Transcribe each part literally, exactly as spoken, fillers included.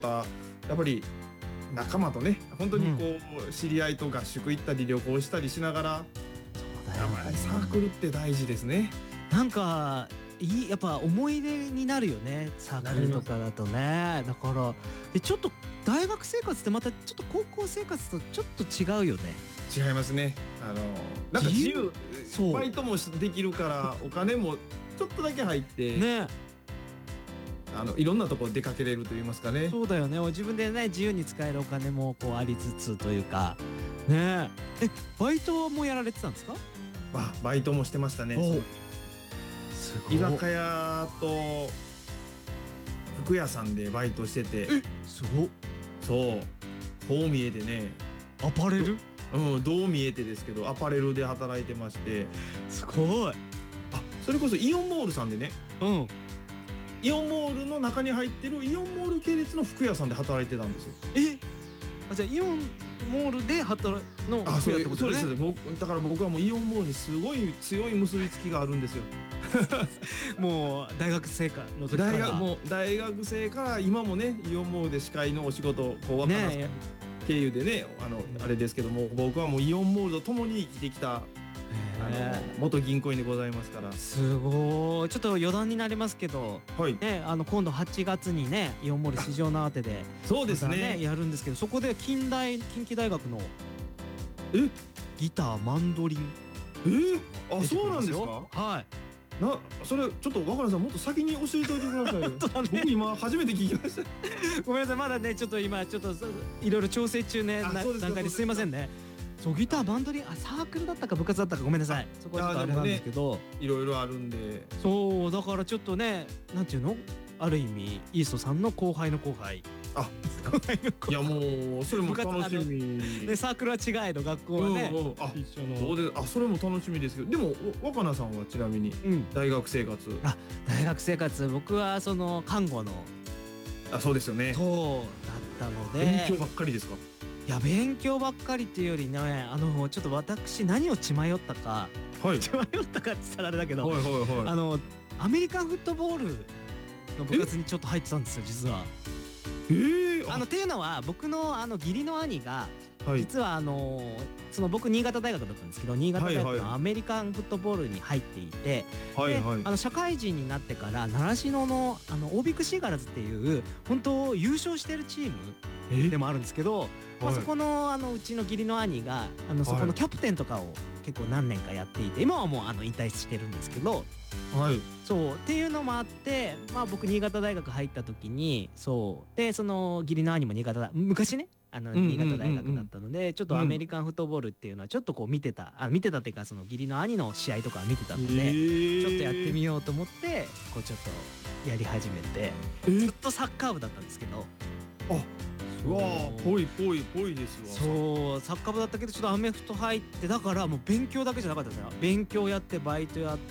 ったやっぱり仲間とね本当にこう、うん、知り合いと合宿行ったり旅行したりしながら、 そうだよね、 サークルって大事ですね。 なんかいいやっぱ思い出になるよね、サークルとかだとね。だからでちょっと大学生活ってまたちょっと高校生活とちょっと違うよね。 違いますね。あのなんか自由バイトもできるからお金もちょっとだけ入ってね、あのいろんなところ出かけれると言いますかね。 そうだよね、自分でね自由に使えるお金もこうありつつというかね。えバイトもやられてたんですか？ あ、バイトもしてましたね。 すごい。 居酒屋と服屋さんでバイトしてて。 えすごっ。 そうこう見えてね、 アパレル、 うん、どう見えてですけどアパレルで働いてまして。 すごい。 あ、それこそイオンモールさんでね、 うん、 イオンモールの中に入ってるイオンモール系列の服屋さんで働いてたんですよ。 えあ、じゃあイオンモールで働の服屋ってことね。 そうです。僕だから僕はもうイオンモールにすごい強い結びつきがあるんですよ。 もう大学生かの時から大学もう大学生から今もねイオンモールで司会のお仕事をこう若菜さん経由でね、あのあれですけども、僕はもうイオンモールと共に生きてきたあの元銀行員でございますから。 すごい。ちょっと余談になりますけど、 はいね、あの今度はちがつにねイオンモール市場のあてでそうですねやるんですけど、そこで近大近畿大学のえギターマンドリンえー、あ、そうなんですか。 はい。 な、それちょっと若菜さんもっと先に教えておいてくださいよ。僕今初めて聞きました。 ごめんなさい、まだねちょっと今ちょっといろいろ調整中ね段階ですいませんね。そうギターバンドリン、あ、サークルだったか部活だったかごめんなさい、そこはちょっとあれなんですけど、 いろいろあるんで。 そうだからちょっとね、なんていうの、ある意味イーソさんの後輩の後輩。 あ、いやもうそれも楽しみで、サークルは違えど学校はね一緒の。そうで、あ、それも楽しみですけど、でも若菜さんはちなみに大学生活、 あ、大学生活僕はその看護の、 あ、そうですよね、 そうだったので。 勉強ばっかりですか？ いや勉強ばっかりっていうよりね、あのちょっと私何を血迷ったか、 はい、 血迷ったかって言ったらあれだけど、 はいはいはい、 あのアメリカンフットボールの部活にちょっと入ってたんですよ実は。 えー、 あのっていうのは僕のあの義理の兄が、はい、実はあのその僕新潟大学だったんですけど、新潟大学のアメリカンフットボールに入っていて、はいはい、であの社会人になってから習志野のあのオービックシーガルズっていう本当優勝してるチームでもあるんですけど、まあ、そこのあのうちの義理の兄があのそこのキャプテンとかを結構何年かやっていて、今はもうあの引退してるんですけど、はい、そうっていうのもあって、まあ僕新潟大学入った時に、そうでその義理の兄も新潟だ昔ね、あの新潟大学だったので、ちょっとアメリカンフットボールっていうのはちょっとこう見てた、あ見てたっていうかその義理の兄の試合とか見てたので、ちょっとやってみようと思ってこうちょっとやり始めて、ずっとサッカー部だったんですけど。あ、 うわー、ぽいぽいぽいですわ。 そうサッカー部だったけどちょっとアメフト入って、だからもう勉強だけじゃなかったですよ。勉強やってバイトやって、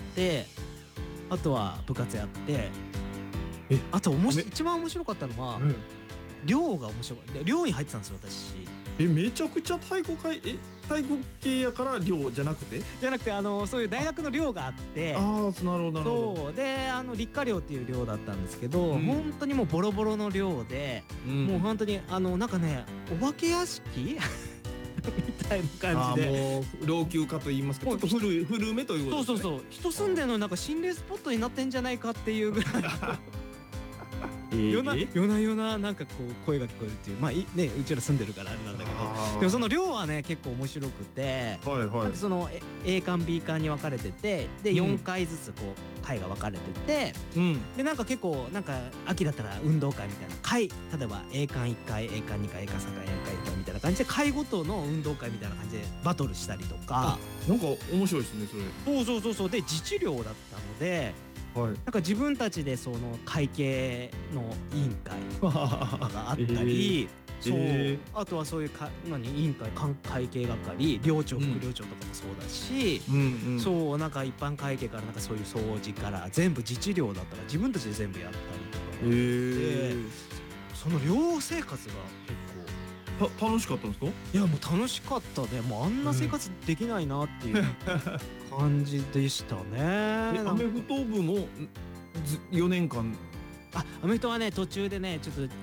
あとは部活やって、えあとおもし一番面白かったのは、うん、寮が面白かった。寮に入ってたんですよ私。 え、めちゃくちゃ体育会、え体育系やから寮じゃなくてじゃなくてあのそういう大学の寮があって、 ああ、なるほどなるほど。 そうであの立夏寮っていう寮だったんですけど、うん、本当にもうボロボロの寮で、うん、もう本当にあのなんかねお化け屋敷みたいな感じで、 もう老朽化と言いますか、ちょっと古い古めということですね。 そうそうそう、人住んでるのになんか心霊スポットになってんじゃないかっていうぐらい夜な夜な夜ななんかこう声が聞こえるっていう、まあねうちら住んでるからあれなんだけど、でもその寮はね結構面白くて、はいはい、その A 館 B 館に分かれてて、でよんかいずつこう階が分かれてて、うん、でなんか結構なんか秋だったら運動会みたいな階、例えば A 館いっかい A 館にかい A 館さんかい A 館いっかいみたいな感じで階ごとの運動会みたいな感じでバトルしたりとか、 なんか面白いですねそれ。 そうそうそうそう、で自治寮だったので、はい、なんか自分たちでその会計の委員会があったり、えー、そう、えー、あとはそういうか何委員会会計係寮長副寮長とかもそうだし、うんうんうん、そうなんか一般会計からなんかそういう掃除から全部自治寮だったら自分たちで全部やったりとかがあって、えー、その寮生活が結構た楽しかったんですか？ いやもう楽しかったね。もうあんな生活できないなっていう感じでしたね。 アメフト部もよねんかん。 あ、アメフトはね途中でねちょっと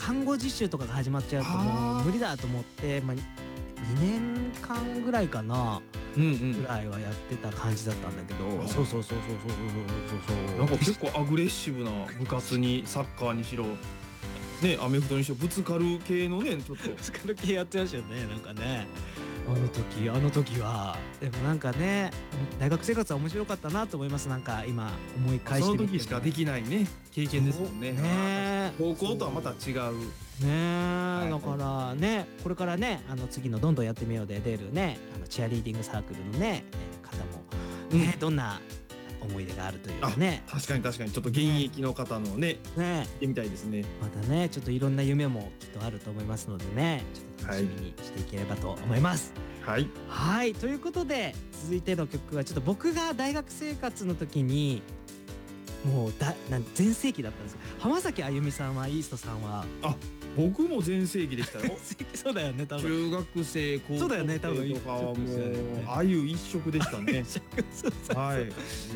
看護実習とかが始まっちゃうともう無理だと思って、まあ、にねんかんぐらいかな、うんうん、ぐらいはやってた感じだったんだけど、そうそうそうそうそうそうそうそう、 なんか結構アグレッシブな部活にサッカーにしろね、アメフトにしろぶつかる系のね、ちょっとぶつかる系やってましたよね、なんかね。あの時あの時はでもなんかね、大学生活は面白かったなと思います。なんか今思い返してみて、 その時しかできないね経験ですもんね。ね、高校とはまた違うね、だからね、これからね、あの次のどんどんやってみようで出るね、あのチアリーディングサークルのね方もね、どんな思い出があるというかね。 確かに確かに、ちょっと現役の方のね、ね、見てみたいですね。 またね、ちょっといろんな夢もきっとあると思いますのでね、ちょっと楽しみにしていければと思います。 はい、 はい、ということで続いての曲はちょっと僕が大学生活の時にもうだなん全盛期だったんです。浜崎あゆみさんは、イーストさんは。 あ、僕も全盛期でしたよ。 そうだよね、多分。 中学生、高校生とかはもうあゆ一色でしたね。 はい。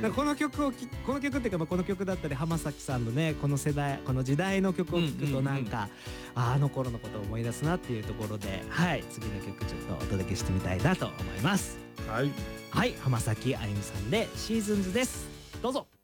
この曲をきこの曲っていうか、まあこの曲だったり浜崎さんのね、この世代この時代の曲を聴くとなんかあの頃のことを思い出すなっていうところで、はい、次の曲ちょっとお届けしてみたいなと思います。 はい。 はい、浜崎あゆみさんでシーズンズです。どうぞ。